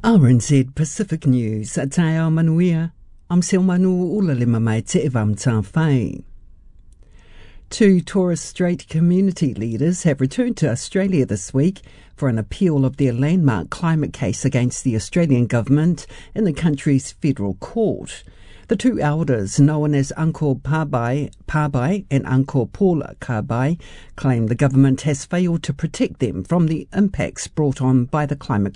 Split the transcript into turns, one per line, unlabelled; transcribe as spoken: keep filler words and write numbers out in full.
R N Z Pacific News, a tae ao manuia. I'm Silmanu Ulalima mai te evam tā whai. Two Torres Strait community leaders have returned to Australia this week for an appeal of their landmark climate case against the Australian government in the country's federal court. The two elders, known as Uncle Pabai, Pabai and Uncle Paula Kabai, claim the government has failed to protect them from the impacts brought on by the climate